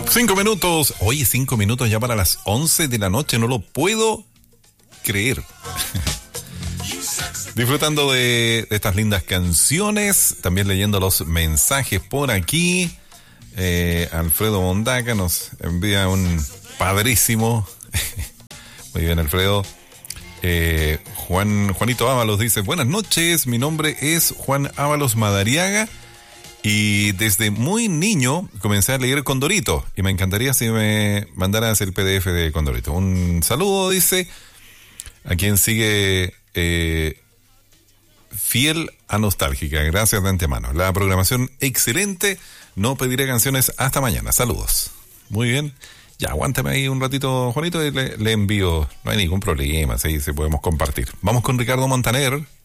5 minutos. Oye, 5 minutos ya para las 11 de la noche. No lo puedo creer. Disfrutando de estas lindas canciones. También leyendo los mensajes por aquí. Alfredo Mondaca nos envía un padrísimo. Muy bien, Alfredo. Juanito Ábalos dice: buenas noches, mi nombre es Juan Ábalos Madariaga y desde muy niño comencé a leer Condorito y me encantaría si me mandaras el PDF de Condorito. Un saludo, dice, a quien sigue fiel a Nostálgica. Gracias de antemano. La programación excelente. No pediré canciones hasta mañana. Saludos. Muy bien. Ya, aguántame ahí un ratito, Juanito, y le envío. No hay ningún problema, sí, podemos compartir. Vamos con Ricardo Montaner.